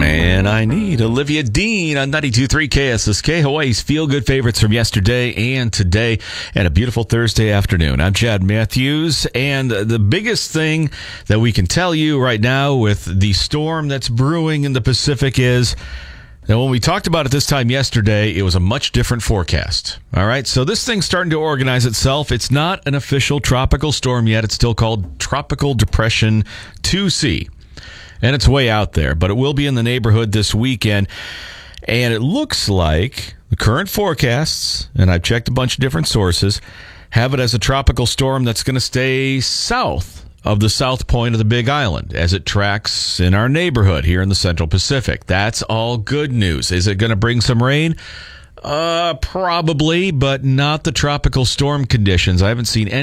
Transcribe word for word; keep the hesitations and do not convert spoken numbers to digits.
And I need Olivia Dean on ninety-two point three K S S K, Hawaii's feel-good favorites from yesterday and today, and a beautiful Thursday afternoon. I'm Chad Matthews, and the biggest thing that we can tell you right now with the storm that's brewing in the Pacific is that when we talked about it this time yesterday, it was a much different forecast. All right, so this thing's starting to organize itself. It's not an official tropical storm yet. It's still called Tropical Depression two C. And it's way out there, but it will be in the neighborhood this weekend. And it looks like the current forecasts, and I've checked a bunch of different sources, have it as a tropical storm that's going to stay south of the south point of the Big Island as it tracks in our neighborhood here in the Central Pacific. That's all good news. Is it going to bring some rain? Uh, probably, but not the tropical storm conditions. I haven't seen any